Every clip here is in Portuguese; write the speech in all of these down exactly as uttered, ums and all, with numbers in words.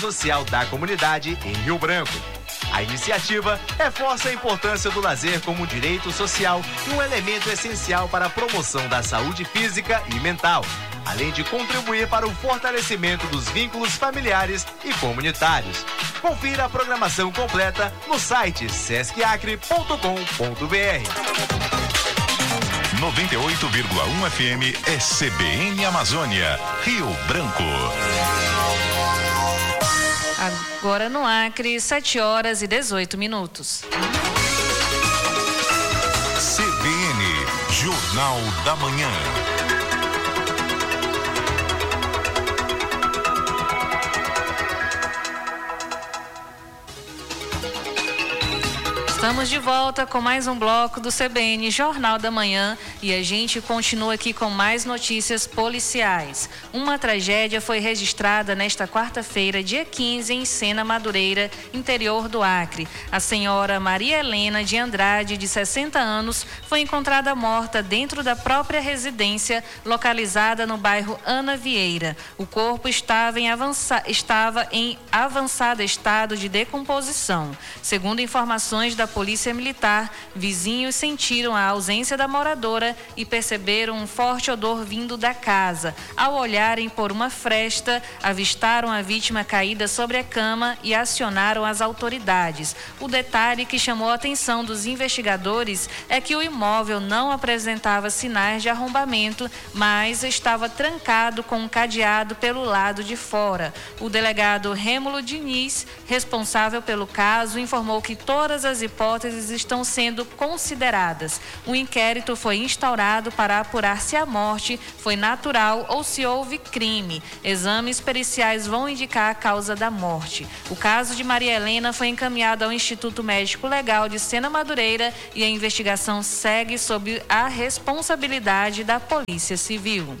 social da comunidade em Rio Branco. A iniciativa reforça a importância do lazer como um direito social e um elemento essencial para a promoção da saúde física e mental, além de contribuir para o fortalecimento dos vínculos familiares e comunitários. Confira a programação completa no site sesc acre ponto com ponto br. noventa e oito vírgula um F M é C B N Amazônia, Rio Branco. Agora no Acre, sete horas e dezoito minutos. C B N, Jornal da Manhã. Estamos de volta com mais um bloco do C B N Jornal da Manhã e a gente continua aqui com mais notícias policiais. Uma tragédia foi registrada nesta quarta-feira, dia quinze, em Sena Madureira, interior do Acre. A senhora Maria Helena de Andrade, de sessenta anos, foi encontrada morta dentro da própria residência, localizada no bairro Ana Vieira. O corpo estava em, avança... estava em avançado estado de decomposição. Segundo informações da Polícia Militar, vizinhos sentiram a ausência da moradora e perceberam um forte odor vindo da casa. Ao olharem por uma fresta, avistaram a vítima caída sobre a cama e acionaram as autoridades. O detalhe que chamou a atenção dos investigadores é que o imóvel não apresentava sinais de arrombamento, mas estava trancado com um cadeado pelo lado de fora. O delegado Rêmulo Diniz, responsável pelo caso, informou que todas as hipóteses hipóteses estão sendo consideradas. O inquérito foi instaurado para apurar se a morte foi natural ou se houve crime. Exames periciais vão indicar a causa da morte. O caso de Maria Helena foi encaminhado ao Instituto Médico Legal de Sena Madureira e a investigação segue sob a responsabilidade da Polícia Civil.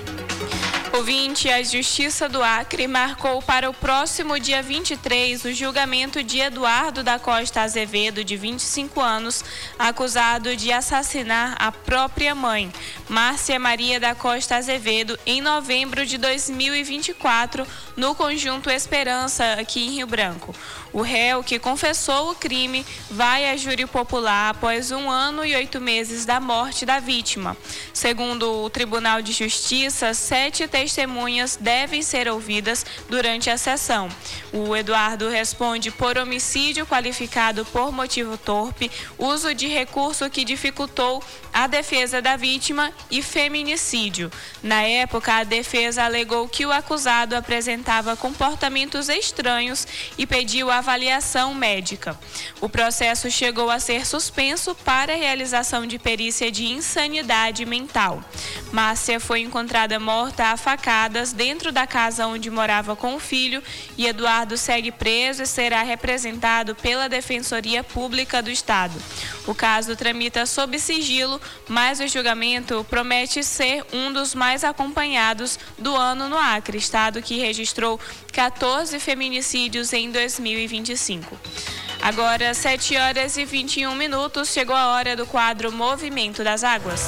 Ouvinte, a Justiça do Acre marcou para o próximo dia vinte e três o julgamento de Eduardo da Costa Azevedo, de vinte e cinco anos, acusado de assassinar a própria mãe, Márcia Maria da Costa Azevedo, em novembro de dois mil e vinte e quatro, no Conjunto Esperança, aqui em Rio Branco. O réu, que confessou o crime, vai a júri popular após um ano e oito meses da morte da vítima. Segundo o Tribunal de Justiça, sete testemunhas devem ser ouvidas durante a sessão. O Eduardo responde por homicídio qualificado por motivo torpe, uso de recurso que dificultou a defesa da vítima e feminicídio. Na época, a defesa alegou que o acusado apresentava comportamentos estranhos e pediu avaliação médica. O processo chegou a ser suspenso para a realização de perícia de insanidade mental. Márcia foi encontrada morta a facadas dentro da casa onde morava com o filho e Eduardo segue preso e será representado pela Defensoria Pública do Estado. O caso tramita sob sigilo, mas o julgamento promete ser um dos mais acompanhados do ano no Acre, estado que registrou quatorze feminicídios em dois mil e vinte e cinco. Agora, sete horas e vinte e um minutos, chegou a hora do quadro Movimento das Águas.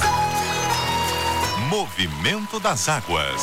Movimento das Águas.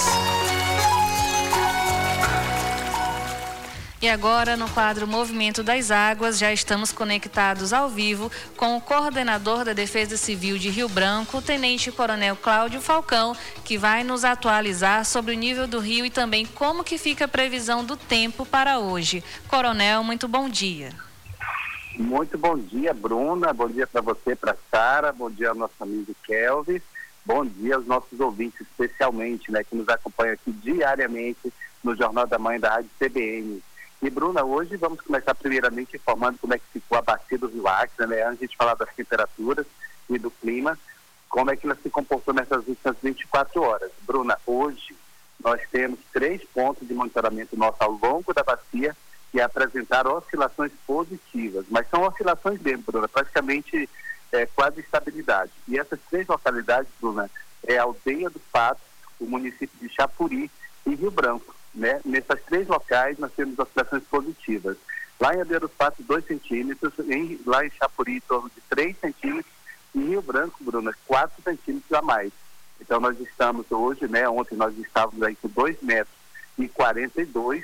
E agora, no quadro Movimento das Águas, já estamos conectados ao vivo com o coordenador da Defesa Civil de Rio Branco, o Tenente Coronel Cláudio Falcão, que vai nos atualizar sobre o nível do rio e também como que fica a previsão do tempo para hoje. Coronel, muito bom dia. Muito bom dia, Bruna. Bom dia para você, para Sara. Bom dia ao nosso amigo Kelvis. Bom dia aos nossos ouvintes, especialmente, né, que nos acompanham aqui diariamente no Jornal da Manhã da Rádio C B N. E, Bruna, hoje vamos começar primeiramente informando como é que ficou a bacia do Rio Acre, né? Antes de falar das temperaturas e do clima, como é que ela se comportou nessas últimas vinte e quatro horas. Bruna, hoje nós temos três pontos de monitoramento nosso ao longo da bacia que apresentaram oscilações positivas, mas são oscilações mesmo, Bruna, praticamente é, quase estabilidade. E essas três localidades, Bruna, é a Aldeia do Pato, o município de Chapuri e Rio Branco. Né? Nessas três locais nós temos oscilações positivas. Lá em Aldeia do Pato, dois centímetros, em, lá em Chapuri, em torno de três centímetros, e em Rio Branco, Bruna, quatro centímetros a mais. Então nós estamos hoje, né, ontem nós estávamos aí com dois metros e quarenta e dois,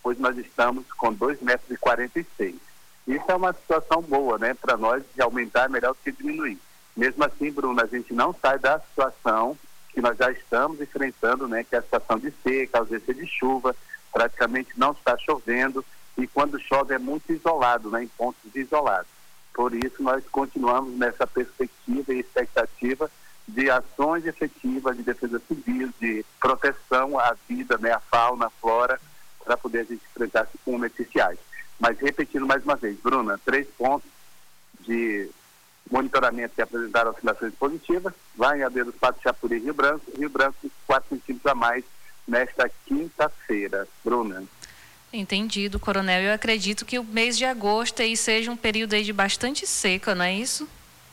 hoje nós estamos com dois metros e quarenta e seis. Isso é uma situação boa, né? Para nós, de aumentar é melhor do que diminuir. Mesmo assim, Bruno, a gente não sai da situação que nós já estamos enfrentando, né? Que é a situação de seca, ausência de chuva, praticamente não está chovendo, e quando chove é muito isolado, né? Em pontos isolados. Por isso, nós continuamos nessa perspectiva e expectativa de ações efetivas de defesa civil, de proteção à vida, né? À fauna, à flora, para poder a gente enfrentar com beneficiais. Mas repetindo mais uma vez, Bruna, três pontos de monitoramento que apresentaram oscilações positivas, vai em Aldeia dos Patos, Chapuri e Rio Branco, Rio Branco quatro centímetros a mais nesta quinta-feira. Bruna. Entendido, Coronel. Eu acredito que o mês de agosto aí seja um período aí de bastante seca, não é isso?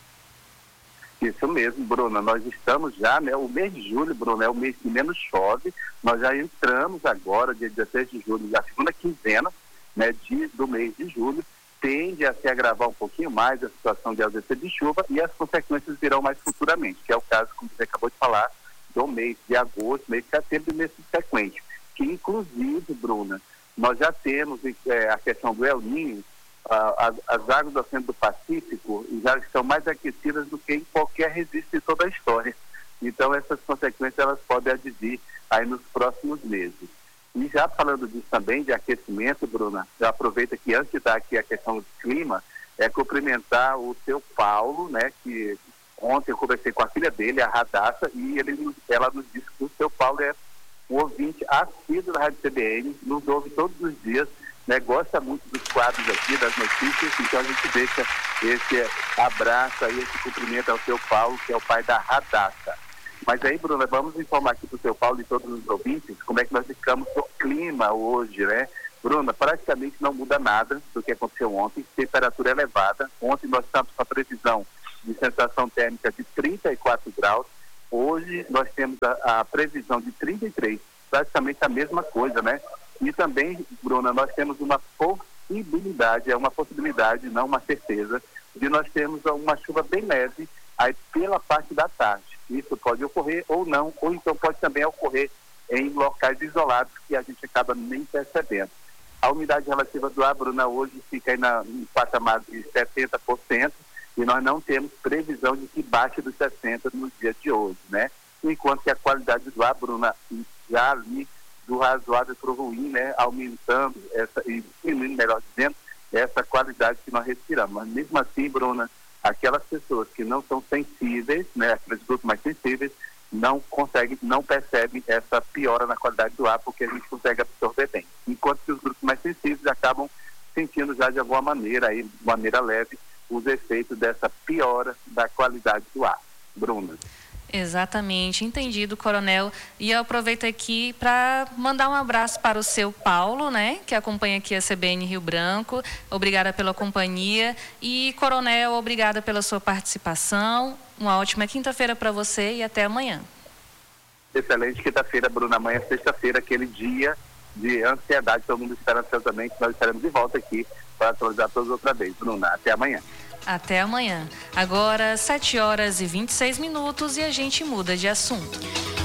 Isso mesmo, Bruna. Nós estamos já, né? O mês de julho, Bruna, é o mês que menos chove. Nós já entramos agora, dia dezesseis de julho, na segunda quinzena, né, de, do mês de julho, tende a se agravar um pouquinho mais a situação de ausência de chuva e as consequências virão mais futuramente, que é o caso, como você acabou de falar, do mês de agosto, mês de setembro e mês subsequente, que inclusive, Bruna, nós já temos é, a questão do El Niño, a, a, as águas do Oceano do Pacífico já estão mais aquecidas do que em qualquer registro de toda a história. Então essas consequências elas podem advir aí nos próximos meses. E já falando disso também, de aquecimento, Bruna, eu aproveito que antes de dar aqui a questão do clima, é cumprimentar o seu Paulo, né, que ontem eu conversei com a filha dele, a Radassa, e ele, ela nos disse que o seu Paulo é um ouvinte assíduo da Rádio C B N, nos ouve todos os dias, né, gosta muito dos quadros aqui, das notícias, então a gente deixa esse abraço aí, esse cumprimento ao seu Paulo, que é o pai da Radassa. Mas aí, Bruna, vamos informar aqui para o seu Paulo e todos os ouvintes como é que nós ficamos no clima hoje, né? Bruna, praticamente não muda nada do que aconteceu ontem, temperatura elevada. Ontem nós estamos com a previsão de sensação térmica de trinta e quatro graus. Hoje nós temos a, a previsão de trinta e três, praticamente a mesma coisa, né? E também, Bruna, nós temos uma possibilidade, é uma possibilidade, não uma certeza, de nós termos uma chuva bem leve aí pela parte da tarde. Isso pode ocorrer ou não, ou então pode também ocorrer em locais isolados que a gente acaba nem percebendo. A umidade relativa do ar, Bruna, hoje fica aí na, em patamar de setenta por cento e nós não temos previsão de que baixe dos sessenta por cento no dia de hoje, né? Enquanto que a qualidade do ar, Bruna, já ali do razoável para o ruim, né? Aumentando essa, e diminuindo, melhor dizendo, essa qualidade que nós respiramos. Mas mesmo assim, Bruna, aquelas pessoas que não são sensíveis, né, aqueles grupos mais sensíveis, não conseguem, não percebem essa piora na qualidade do ar, porque a gente consegue absorver bem. Enquanto que os grupos mais sensíveis acabam sentindo já de alguma maneira, aí, de maneira leve, os efeitos dessa piora da qualidade do ar. Bruna. Exatamente, entendido, Coronel. E eu aproveito aqui para mandar um abraço para o seu Paulo, né, que acompanha aqui a C B N Rio Branco. Obrigada pela companhia. E, Coronel, obrigada pela sua participação. Uma ótima quinta-feira para você e até amanhã. Excelente quinta-feira, Bruna. Amanhã, sexta-feira, aquele dia de ansiedade, todo mundo espera ansiosamente. Nós estaremos de volta aqui para atualizar todos outra vez. Bruna, até amanhã. Até amanhã. Agora, sete horas e vinte e seis minutos e a gente muda de assunto.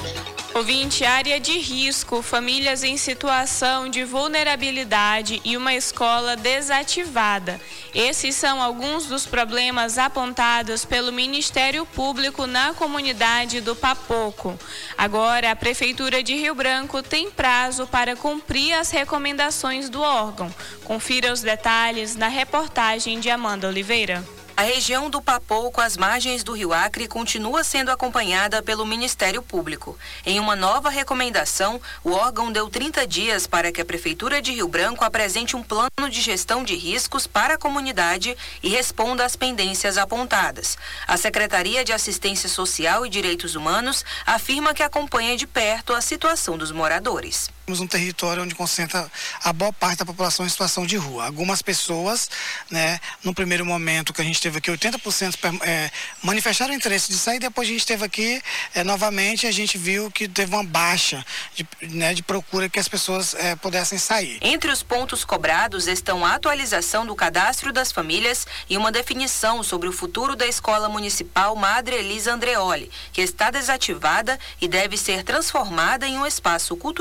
Ouvinte, área de risco, famílias em situação de vulnerabilidade e uma escola desativada. Esses são alguns dos problemas apontados pelo Ministério Público na comunidade do Papoco. Agora, a Prefeitura de Rio Branco tem prazo para cumprir as recomendações do órgão. Confira os detalhes na reportagem de Amanda Oliveira. A região do Papoco, às margens do Rio Acre, continua sendo acompanhada pelo Ministério Público. Em uma nova recomendação, o órgão deu trinta dias para que a Prefeitura de Rio Branco apresente um plano de gestão de riscos para a comunidade e responda às pendências apontadas. A Secretaria de Assistência Social e Direitos Humanos afirma que acompanha de perto a situação dos moradores. Temos um território onde concentra a boa parte da população em situação de rua. Algumas pessoas, né, no primeiro momento que a gente teve aqui, oitenta por cento é, manifestaram interesse de sair, depois a gente teve aqui, é, novamente, a gente viu que teve uma baixa de, né, de procura que as pessoas é, pudessem sair. Entre os pontos cobrados estão a atualização do cadastro das famílias e uma definição sobre o futuro da Escola Municipal Madre Elisa Andreoli, que está desativada e deve ser transformada em um espaço cultural para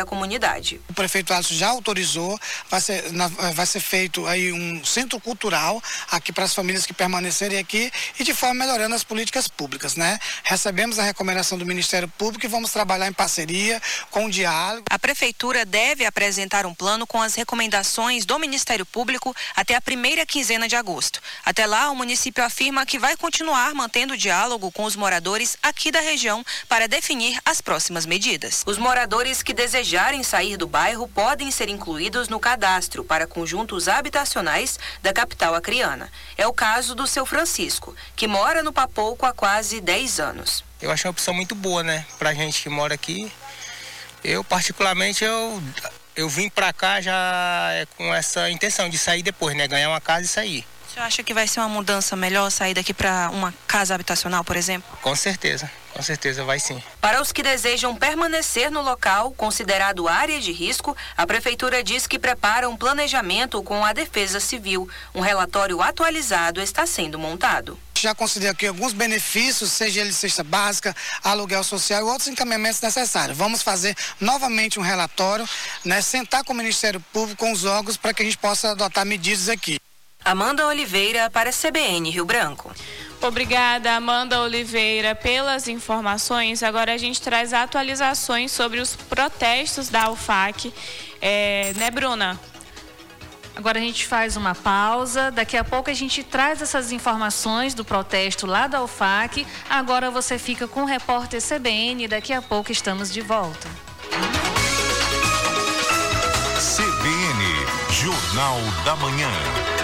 comunidade. O prefeito Alisson já autorizou, vai ser, na, vai ser feito aí um centro cultural aqui para as famílias que permanecerem aqui e de forma melhorando as políticas públicas, né? Recebemos a recomendação do Ministério Público e vamos trabalhar em parceria com o diálogo. A prefeitura deve apresentar um plano com as recomendações do Ministério Público até a primeira quinzena de agosto. Até lá, o município afirma que vai continuar mantendo o diálogo com os moradores aqui da região para definir as próximas medidas. Os moradores que desejarem sair do bairro podem ser incluídos no cadastro para conjuntos habitacionais da capital acreana. É o caso do seu Francisco, que mora no Papouco há quase dez anos. Eu acho uma opção muito boa, né? Pra gente que mora aqui. Eu, particularmente, eu, eu vim pra cá já com essa intenção de sair depois, né? Ganhar uma casa e sair. Você acha que vai ser uma mudança melhor sair daqui para uma casa habitacional, por exemplo? Com certeza, com certeza vai sim. Para os que desejam permanecer no local, considerado área de risco, a Prefeitura diz que prepara um planejamento com a Defesa Civil. Um relatório atualizado está sendo montado. Já considero aqui alguns benefícios, seja ele cesta básica, aluguel social e outros encaminhamentos necessários. Vamos fazer novamente um relatório, né, sentar com o Ministério Público, com os órgãos, para que a gente possa adotar medidas aqui. Amanda Oliveira para C B N Rio Branco. Obrigada, Amanda Oliveira, pelas informações. Agora a gente traz atualizações sobre os protestos da U F A C. É, né, Bruna? Agora a gente faz uma pausa, daqui a pouco a gente traz essas informações do protesto lá da U F A C. Agora você fica com o repórter C B N, daqui a pouco estamos de volta. C B N, Jornal da Manhã.